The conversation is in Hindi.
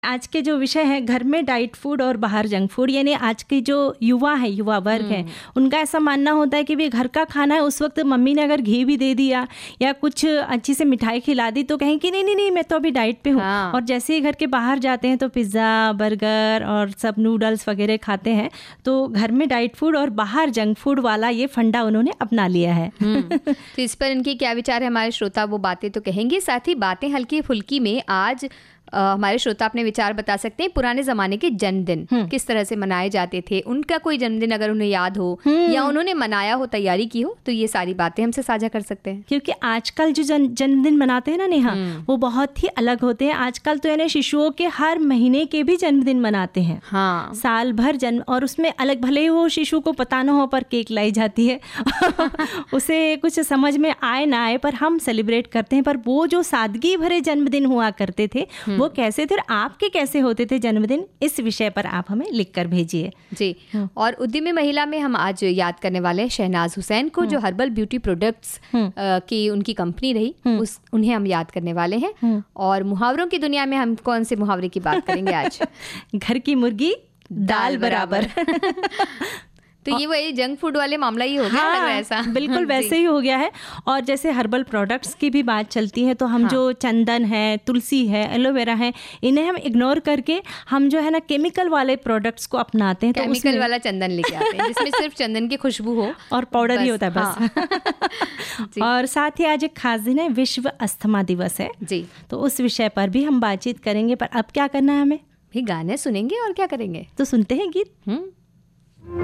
आज के जो विषय है घर में डाइट फूड और बाहर जंक फूड, यानी आज के जो युवा वर्ग है उनका ऐसा मानना होता है कि भी घर का खाना है, उस वक्त मम्मी ने अगर घी भी दे दिया या कुछ अच्छी से मिठाई खिला दी तो कहें कि नहीं मैं तो अभी डाइट पे हूँ। हाँ। और जैसे ही घर के बाहर जाते हैं तो पिज़्ज़ा बर्गर और सब नूडल्स वगैरह खाते हैं। तो घर में डाइट फूड और बाहर जंक फूड वाला ये फंडा उन्होंने अपना लिया है। तो इस पर इनकी क्या विचार है हमारे श्रोता, वो बातें तो कहेंगे। साथ ही बातें हल्की फुल्की में आज हमारे श्रोता अपने विचार बता सकते हैं। पुराने ज़माने के जन्मदिन किस तरह से मनाए जाते थे, उनका कोई जन्मदिन अगर उन्हें याद हो या उन्होंने मनाया हो, तैयारी की हो, तो ये सारी बातें हमसे साझा कर सकते हैं। क्योंकि आजकल जो जन्मदिन मनाते हैं ना नेहा, वो बहुत ही अलग होते हैं। आजकल तो यानी शिशुओं के हर महीने के भी जन्मदिन मनाते हैं। हाँ, साल भर जन्म, और उसमें अलग, भले ही वो शिशु को पता ना हो पर केक लाई जाती है उसे कुछ समझ में आए ना आए पर हम सेलिब्रेट करते हैं। पर वो जो सादगी भरे जन्मदिन हुआ करते थे वो कैसे थे और आपके कैसे होते थे जन्मदिन, इस विषय पर आप हमें लिखकर भेजिए जी। और उद्यमी महिला में हम आज याद करने वाले हैं शहनाज हुसैन को, जो हर्बल ब्यूटी प्रोडक्ट्स की उनकी कंपनी रही, उन्हें हम याद करने वाले हैं। और मुहावरों की दुनिया में हम कौन से मुहावरे की बात करेंगे आज? घर की मुर्गी दाल बराबर। तो ये वही जंक फूड वाले मामला ही हो गया। हाँ, ऐसा बिल्कुल वैसे ही हो गया है। और जैसे हर्बल प्रोडक्ट्स की भी बात चलती है तो हम जो चंदन है, तुलसी है, एलोवेरा है, इन्हें हम इग्नोर करके हम जो है ना केमिकल वाले प्रोडक्ट्स को अपनाते हैं। केमिकल वाला चंदन लेके आते हैं जिसमें सिर्फ चंदन की खुशबू हो और पाउडर ही होता है बस। और साथ ही आज एक खास दिन है, विश्व अस्थमा दिवस है जी। तो उस विषय पर भी हम बातचीत करेंगे। पर अब क्या करना है हमें? भी गाने सुनेंगे और क्या करेंगे, तो सुनते हैं गीत।